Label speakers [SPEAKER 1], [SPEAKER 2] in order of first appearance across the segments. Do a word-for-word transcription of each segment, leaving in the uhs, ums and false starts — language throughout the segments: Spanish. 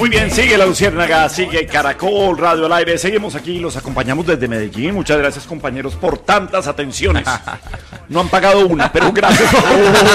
[SPEAKER 1] Muy bien, sigue La Luciérnaga, sigue Caracol Radio al aire. Seguimos aquí, los acompañamos desde Medellín. Muchas gracias, compañeros, por tantas atenciones. No han pagado una, pero gracias. Uy,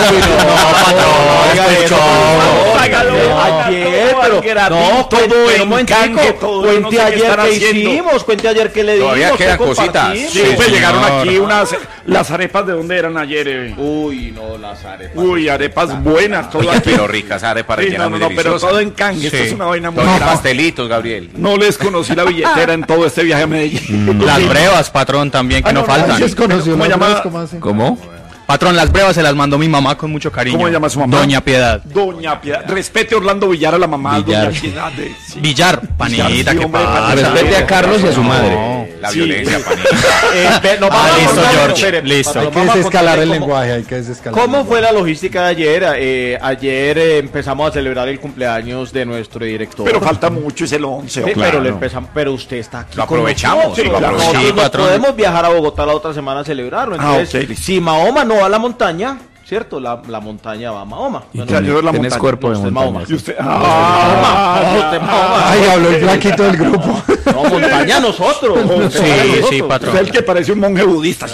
[SPEAKER 1] no,
[SPEAKER 2] pagado ayer, pero no, todo en canje, todo. Cuente ayer qué hicimos, cuente ayer qué le dimos.
[SPEAKER 3] Todavía quedan cositas.
[SPEAKER 1] Sí, pues llegaron aquí unas, las arepas, ¿de dónde eran ayer? Eh?
[SPEAKER 2] Uy, no, las arepas.
[SPEAKER 1] Uy, arepas buenas, todo aquí.
[SPEAKER 3] Pero ricas, arepas
[SPEAKER 1] Sí,
[SPEAKER 3] rellenas
[SPEAKER 1] no,
[SPEAKER 3] muy
[SPEAKER 1] no, no, pero
[SPEAKER 3] deliciosas.
[SPEAKER 1] todo en canje,
[SPEAKER 3] Sí.
[SPEAKER 1] esto es una vaina muy
[SPEAKER 3] Todos
[SPEAKER 1] brava.
[SPEAKER 3] pastelitos, Gabriel.
[SPEAKER 1] No les conocí la billetera en todo este viaje a Medellín.
[SPEAKER 4] Las brevas, patrón, también, que
[SPEAKER 1] Ah,
[SPEAKER 4] no,
[SPEAKER 1] no,
[SPEAKER 4] faltan.
[SPEAKER 1] no, ¿Cómo, ¿Cómo llama?
[SPEAKER 4] ¿Cómo? Patrón, las brevas se las mandó mi mamá con mucho cariño.
[SPEAKER 1] ¿Cómo llama su mamá?
[SPEAKER 4] Doña Piedad.
[SPEAKER 1] Doña Piedad. Respete a Orlando Villar, a la mamá.
[SPEAKER 4] Villar.
[SPEAKER 1] Doña Piedad. De, sí.
[SPEAKER 4] Villar, panita,
[SPEAKER 1] sí,
[SPEAKER 4] que
[SPEAKER 1] hombre,
[SPEAKER 4] pasa.
[SPEAKER 1] panita.
[SPEAKER 5] Respete a Carlos y a su madre.
[SPEAKER 3] La
[SPEAKER 1] Sí.
[SPEAKER 3] violencia, panita.
[SPEAKER 2] Eh, ve- nos
[SPEAKER 4] Ah,
[SPEAKER 2] vamos a
[SPEAKER 4] listo,
[SPEAKER 2] contar,
[SPEAKER 4] George,
[SPEAKER 2] espere,
[SPEAKER 4] listo.
[SPEAKER 2] nos
[SPEAKER 5] Hay que
[SPEAKER 2] vamos a
[SPEAKER 5] desescalar
[SPEAKER 2] contarle
[SPEAKER 5] el
[SPEAKER 2] cómo-
[SPEAKER 5] lenguaje, hay que desescalar.
[SPEAKER 2] ¿Cómo fue la logística de ayer? Eh, ayer eh, empezamos a celebrar el cumpleaños de nuestro director.
[SPEAKER 1] Pero falta mucho, es el once.
[SPEAKER 2] Sí,
[SPEAKER 1] claro.
[SPEAKER 2] pero le empezamos, pero usted está aquí.
[SPEAKER 3] Lo
[SPEAKER 2] con
[SPEAKER 3] aprovechamos,
[SPEAKER 2] nosotros.
[SPEAKER 3] sí, lo
[SPEAKER 2] Nosotros
[SPEAKER 3] aprovechamos.
[SPEAKER 2] no
[SPEAKER 4] Sí, patrón.
[SPEAKER 2] podemos viajar a Bogotá la otra semana a celebrarlo. Entonces,
[SPEAKER 1] Ah, ok.
[SPEAKER 2] si Mahoma no va a la montaña, ¿cierto? La, la montaña va a Mahoma.
[SPEAKER 5] Y
[SPEAKER 2] No,
[SPEAKER 1] Ya,
[SPEAKER 2] no,
[SPEAKER 1] yo la
[SPEAKER 5] Tienes
[SPEAKER 1] montaña.
[SPEAKER 5] cuerpo de
[SPEAKER 2] usted es
[SPEAKER 5] montaña.
[SPEAKER 2] Mahoma.
[SPEAKER 1] Y usted. Ah,
[SPEAKER 2] Mahoma, usted es Mahoma.
[SPEAKER 5] Ay, habló el flaquito del grupo.
[SPEAKER 2] No, montaña nosotros.
[SPEAKER 4] Sí, sí, patrón.
[SPEAKER 1] usted es el que parece un monje budista.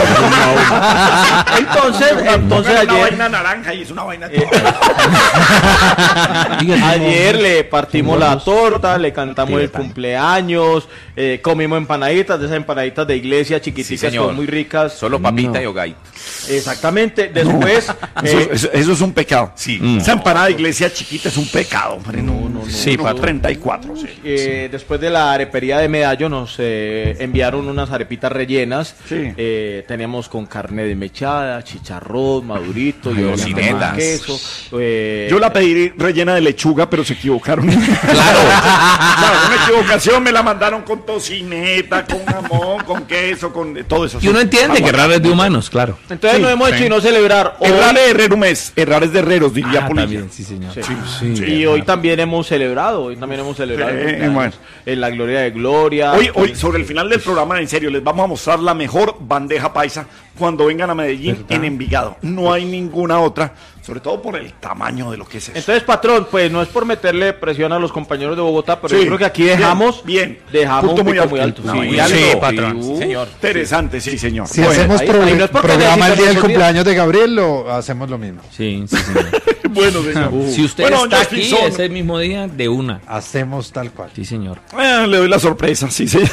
[SPEAKER 2] Entonces, entonces
[SPEAKER 1] Pongan una
[SPEAKER 2] ayer,
[SPEAKER 1] vaina naranja y es una vaina.
[SPEAKER 2] ayer le partimos la torta, le cantamos el cumpleaños, eh, comimos empanaditas, de esas empanaditas de iglesia
[SPEAKER 3] Sí,
[SPEAKER 2] chiquiticas,
[SPEAKER 3] señor.
[SPEAKER 2] son muy ricas.
[SPEAKER 3] Solo papita
[SPEAKER 5] No.
[SPEAKER 3] y hogay.
[SPEAKER 2] Exactamente. Después,
[SPEAKER 1] Eso,
[SPEAKER 2] eh,
[SPEAKER 1] eso- eso es un pecado.
[SPEAKER 3] Sí.
[SPEAKER 1] Esa empanada de iglesia chiquita es un pecado, hombre. No, no, no.
[SPEAKER 4] Sí,
[SPEAKER 1] no,
[SPEAKER 4] patrón.
[SPEAKER 1] treinta y cuatro, sí.
[SPEAKER 2] eh, después de la arepería de Medallo nos eh, enviaron unas arepitas rellenas.
[SPEAKER 1] Sí.
[SPEAKER 2] Eh, teníamos con carne desmechada, chicharrón, madurito, y
[SPEAKER 3] golosinetas.
[SPEAKER 2] queso. eh,
[SPEAKER 1] Yo la pedí rellena de lechuga, pero se equivocaron. Claro. Una equivocación, me la mandaron con tocineta, con jamón, con queso, con todo eso.
[SPEAKER 5] Y uno entiende que raro es de humanos, claro.
[SPEAKER 2] Entonces
[SPEAKER 1] Sí,
[SPEAKER 2] nos hemos
[SPEAKER 4] sí.
[SPEAKER 2] hecho y no celebrar. Hoy-
[SPEAKER 1] Errar es herrero mes, errar es de herreros, diría
[SPEAKER 5] Ah,
[SPEAKER 1] Polilla.
[SPEAKER 5] también, sí, señor.
[SPEAKER 2] Sí.
[SPEAKER 5] Sí.
[SPEAKER 2] Y hoy también hemos celebrado, hoy también hemos celebrado
[SPEAKER 1] Sí,
[SPEAKER 2] el cumpleaños,
[SPEAKER 1] bueno.
[SPEAKER 2] en la gloria de Gloria.
[SPEAKER 1] Hoy, hoy, sobre el final del programa, en serio, les vamos a mostrar la mejor bandeja paisa cuando vengan a Medellín en Envigado. No hay ninguna otra, sobre todo por el tamaño de lo que es eso.
[SPEAKER 2] Entonces, patrón, pues no es por meterle presión a los compañeros de Bogotá, pero
[SPEAKER 1] Sí.
[SPEAKER 2] yo creo que aquí dejamos,
[SPEAKER 1] Bien, bien.
[SPEAKER 2] dejamos
[SPEAKER 1] Punto
[SPEAKER 2] un
[SPEAKER 1] muy
[SPEAKER 2] pico
[SPEAKER 1] alto.
[SPEAKER 2] muy alto.
[SPEAKER 1] No,
[SPEAKER 2] Sí,
[SPEAKER 1] muy
[SPEAKER 4] alto.
[SPEAKER 2] sí,
[SPEAKER 4] Sí, patrón.
[SPEAKER 2] uh,
[SPEAKER 3] Sí, señor.
[SPEAKER 1] Interesante, sí, señor.
[SPEAKER 5] Si
[SPEAKER 1] Bueno,
[SPEAKER 5] hacemos
[SPEAKER 2] ahí-
[SPEAKER 5] pro-
[SPEAKER 2] ahí no es porque
[SPEAKER 5] programa el
[SPEAKER 2] necesito
[SPEAKER 5] día del
[SPEAKER 2] esos días.
[SPEAKER 5] cumpleaños de Gabriel, lo hacemos lo mismo.
[SPEAKER 6] Sí, sí, señor.
[SPEAKER 1] bueno, señor.
[SPEAKER 6] Si usted
[SPEAKER 1] Bueno,
[SPEAKER 6] está
[SPEAKER 1] Justin
[SPEAKER 6] aquí
[SPEAKER 1] Son.
[SPEAKER 6] ese mismo día, de una.
[SPEAKER 5] Hacemos tal cual.
[SPEAKER 6] Sí, señor.
[SPEAKER 1] Eh, le doy la sorpresa, sí, señor.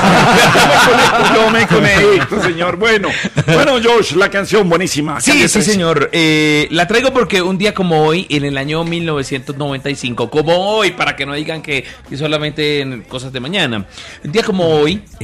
[SPEAKER 1] Yo me conecto, señor. Bueno, bueno, Josh, la canción buenísima.
[SPEAKER 6] Sí,
[SPEAKER 1] Calle
[SPEAKER 6] sí,
[SPEAKER 1] trece.
[SPEAKER 6] señor. Eh, la traigo porque un día como hoy, en el año mil novecientos noventa y cinco, como hoy, para que no digan que, que solamente en cosas de mañana, un día como hoy,